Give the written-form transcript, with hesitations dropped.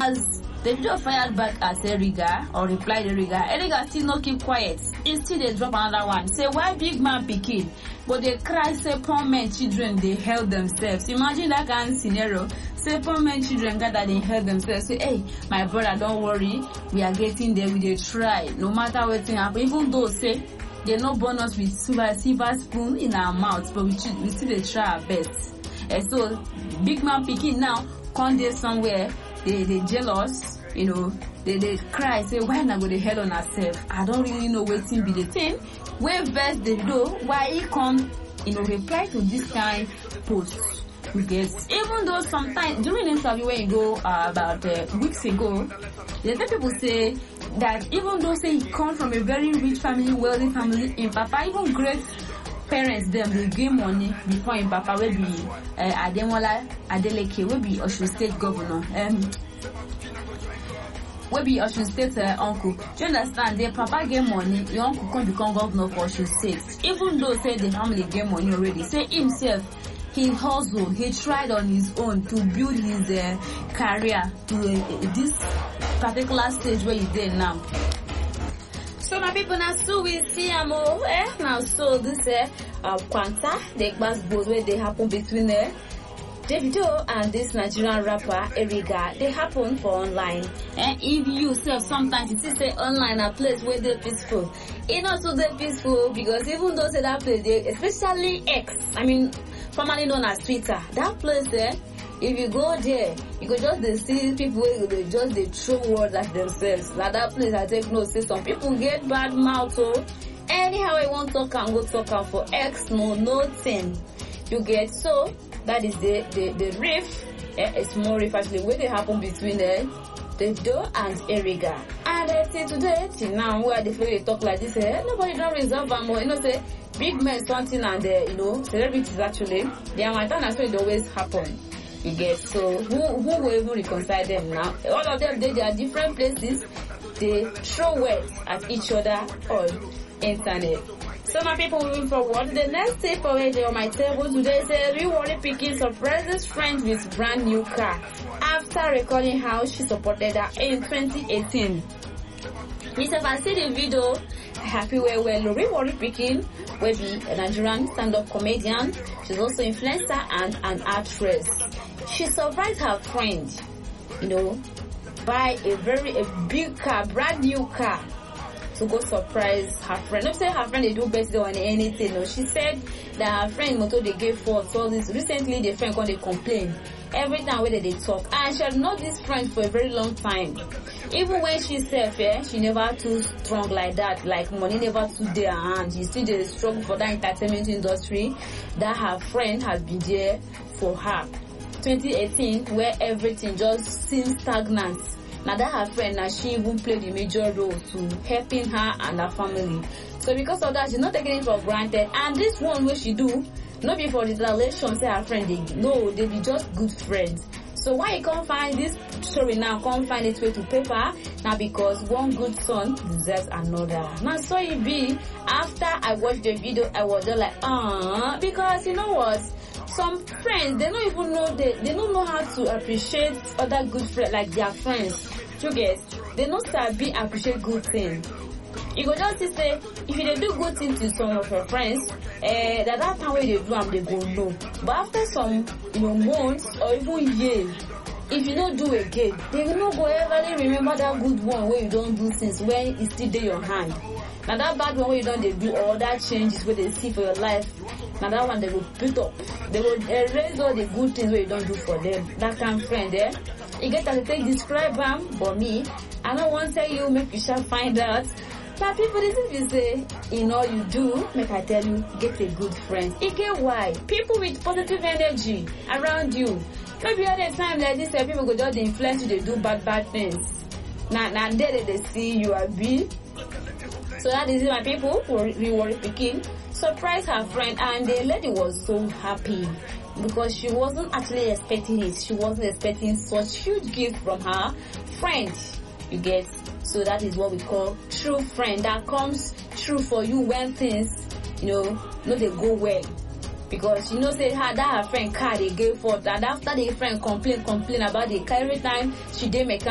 As Davido fired back at Eriga, or replied Eriga still no keep quiet. Instead they drop another one. Say why big man pikin? But they cry, say poor men children they held themselves. Imagine that kind of scenario. Say poor men children gather they held themselves. Say, hey, my brother, don't worry. We are getting there. We dey try. No matter what thing happen. Even though say they no born us with silver spoon in our mouths, but we still dey try our best. And so big man pikin now come there somewhere. They jealous, you know, they cry, say why not go the hell on ourselves? I don't really know what thing be the thing. Where best they do, why he come, you know, reply to this kind post. We get, even though sometimes during interview when you go about weeks ago, the people say that even though say he come from a very rich family, wealthy family, in Papa even great parents them they give money before in Papa will be Ademola Adeleke will be Osun State governor will be Osun State uncle. Do you understand? Their Papa get money, your uncle can become governor for Osun State. Even though say the family get money already, say himself he hustled, he tried on his own to build his career to this particular stage where he's there now. So my people, now so we see now so this Quanta the class both where they happen between Davido and this Nigerian rapper Eriga, they happen for online. And if you sometimes it say online a place where they peaceful, it not so they peaceful because even though say that place they especially X, I mean formerly known as Twitter, that place there. If you go there, you could just see people they just they throw words at themselves. Like that place I take note, say some people get bad mouth so anyhow I want to talk and go talk and for X nothing. You get so that is the riff, a small riff actually where they happen between Davido and Eriga. And till today, till now where the flow talk like this, nobody don't resolve them more. You know say big men something and you know celebrities actually they are my time that's why it always happen. You get so who will even reconcile them now? All of them they are different places. They throw words at each other on internet. So my people moving forward, the next tip already on my table today is Rewari Pikin surprises friends with brand new car after recording how she supported her in 2018. If I see the video, happy well Rewari Pikin will be a Nigerian stand-up comedian. She's also influencer and an actress. She surprised her friend, you know, buy a big car, brand new car, to go surprise her friend. Don't say her friend they do birthday or anything. No, she said that her friend motor they gave forth all this. Recently, the friend when they complain every time when they talk, and she had known this friend for a very long time. Even when she said, she never too strong like that. Like money never too there her hand. She still did struggle for that entertainment industry. That her friend has been there for her. 2018, where everything just seems stagnant. Now that her friend, now she even played a major role to helping her and her family. So because of that, she's not taking it for granted. And this one what she do, not before the relation, say her friend, they be just good friends. So why you can't find this story now, can't find its way to paper now because one good son deserves another. Now so it be, after I watched the video, I was just like, because you know what? Some friends, they don't even know, they don't know how to appreciate other good friends, like their friends. You get, they don't sabi appreciate good things. You go just say, if you do good things to some of your friends, that time when they do them, they go no. But after some, months or even years, if you don't do again, they will not go ever remember that good one where you don't do things when it's still in your hand. Now that bad one where you don't do all that changes where they see for your life. Now that one they will put up. They will erase all the good things where you don't do for them. That kind of friend there. You get to take describe them, but me, I don't want to tell you, make you shall find out. Now people, this is you say, in all you do, make I tell you, get a good friend. You get why? People with positive energy around you. Maybe at a time like this, people go just influence you, they do bad things. Now there they see you are be. So that is my people who Rewari Pikin surprised her friend, and the lady was so happy because she wasn't actually expecting it. She wasn't expecting such huge gift from her friend. You get, so that is what we call true friend that comes true for you when things, no they go well. Because say that her friend car they gave forth, and after the friend complain about the car, every time she did make